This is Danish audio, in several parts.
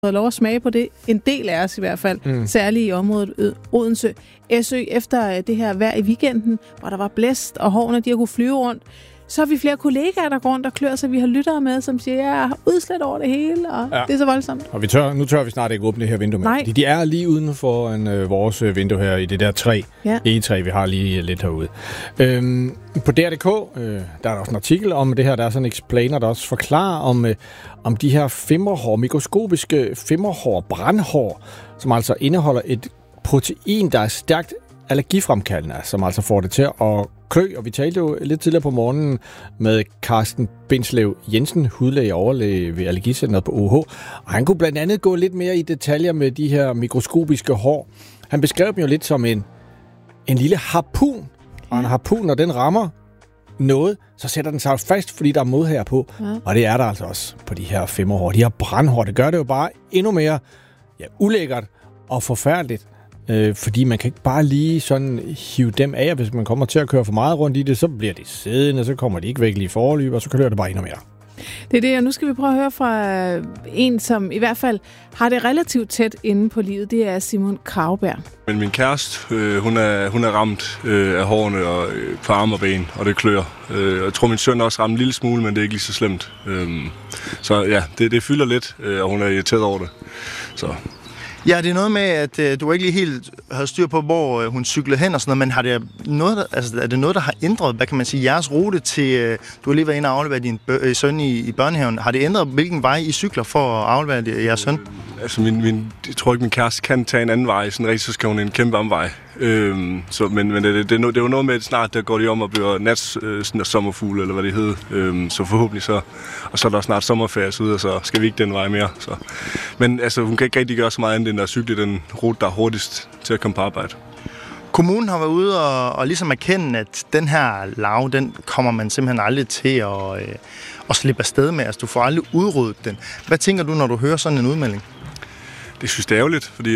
fået lov at smage på det. En del af os i hvert fald. Særligt i området Odense. Æsø efter det her vejr i weekenden, hvor der var blæst, og hårene de har kunne flyve rundt. Så har vi flere kollegaer, der går rundt og klør, så vi har lyttere med, som siger, jeg har udslæt over det hele, og det er så voldsomt. Og nu tør vi snart ikke åbne det her vindue med. Nej. De er lige uden for vores vindue her i det der træ. Ja. Egetræ, vi har lige lidt herude. På DR.dk, der er også en artikel om det her, der er sådan en explainer, der også forklarer om de her femmerhår, mikroskopiske femmerhår, brandhår, som altså indeholder et protein, der er stærkt allergifremkaldende, som altså får det til at klø, og vi talte jo lidt tidligere på morgenen med Carsten Bindslev Jensen, hudlæge og overlæge ved Allergicentret på OH, og han kunne blandt andet gå lidt mere i detaljer med de her mikroskopiske hår. Han beskrev dem jo lidt som en lille harpun, og en harpun, når den rammer noget, så sætter den sig fast, fordi der er modhager på, og det er der altså også på de her femmerhår. De her brandhår, det gør det jo bare endnu mere ulækkert og forfærdeligt. Fordi man kan ikke bare lige sådan hive dem af, hvis man kommer til at køre for meget rundt i det, så bliver de siddende, så kommer de ikke væk lige i forløb, og så kører det bare endnu mere. Det er det, og nu skal vi prøve at høre fra en, som i hvert fald har det relativt tæt inde på livet. Det er Simon Krauberg. Men min kæreste, hun er ramt af hårene og, på arme og ben, og det klør. Jeg tror, min søn også ramt en lille smule, men det er ikke lige så slemt. Så ja, det fylder lidt, og hun er irriteret over det. Så... Ja, det er noget med, at du ikke lige helt har styr på, hvor hun cyklede hen og sådan noget, men har det noget, er det noget, der har ændret, hvad kan man sige, jeres rute til, du har lige været inde og aflevere din søn i børnehaven. Har det ændret, hvilken vej I cykler for at aflevere jeres søn? Altså, jeg tror ikke, min kæreste kan tage en anden vej, sådan rigtig, så skal hun en kæmpe omvej. Men det er jo noget med, at snart der går de om at blive sommerfugle, eller hvad det hedder. Så forhåbentlig så, og så er der snart sommerferie ude, og så skal vi ikke den vej mere. Så. Men altså, hun kan ikke rigtig gøre så meget andet, end at cykle den rute, der er hurtigst til at komme på arbejde. Kommunen har været ude og ligesom erkende, at den her lav, den kommer man simpelthen aldrig til at slippe afsted med. Altså, du får aldrig udryddet den. Hvad tænker du, når du hører sådan en udmelding? Det synes jeg er ærgerligt, fordi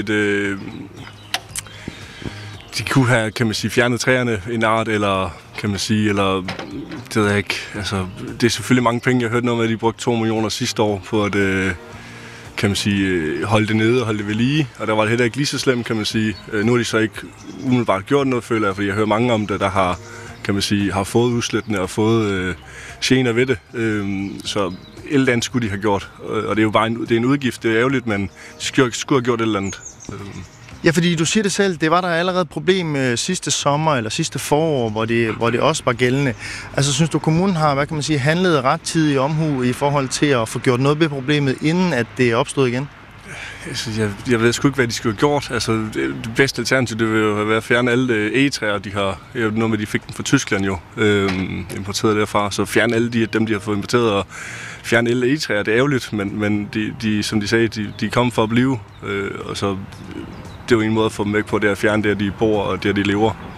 de kunne have, kan man sige, fjernet træerne en art, eller kan man sige, eller det ved jeg ikke. Altså, det er selvfølgelig mange penge. Jeg hørte noget med, at de brugte 2 millioner sidste år på at, kan man sige, holde det nede og holde det ved lige. Og der var det heller ikke lige så slemt, kan man sige. Nu har de så ikke umiddelbart gjort noget, føler jeg, fordi jeg hører mange om det, der har, kan man sige, har fået udslættende og fået gener ved det. Så et eller andet skulle de have gjort. Og det er jo bare en udgift. Det er ærgerligt, men de skulle have gjort et eller andet. Ja, fordi du siger det selv, det var der allerede et problem sidste sommer eller sidste forår, hvor det også var gældende. Altså, synes du, kommunen har, hvad kan man sige, handlet rettidig omhu i forhold til at få gjort noget ved problemet, inden at det er opstået igen? Altså, jeg ved sgu ikke, hvad de skulle have gjort. Altså, det bedste alternativ, det vil jo have været at fjerne alle egetræer, de har. Noget med, de fik dem fra Tyskland jo, importeret derfra. Så fjerne alle dem, de har fået importeret, og fjerne alle egetræer. Det er ærgerligt, men de, som de sagde, de kom for at blive. Og så det er jo en måde at få dem væk på, det er at fjerne der, de bor og der, de lever.